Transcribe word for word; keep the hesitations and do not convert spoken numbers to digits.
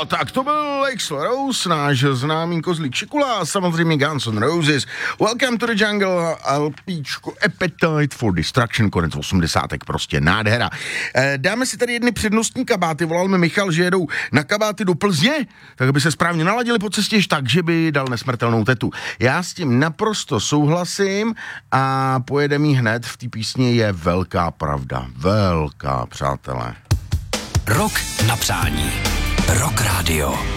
No, tak to byl Axl Rose, náš známý kozlík Šikula a samozřejmě Guns N' Roses. Welcome to the Jungle, LPčko Appetite for Destruction, konec osmdesátek, prostě nádhera. E, dáme si tady jedny přednostní kabáty, volal mi Michal, že jedou na kabáty do Plzně, tak by se správně naladili po cestě, tak, že by dal nesmrtelnou tetu. Já s tím naprosto souhlasím a pojedeme jí hned, v té písni je velká pravda, velká, přátelé. Rok na přání. Rock Radio.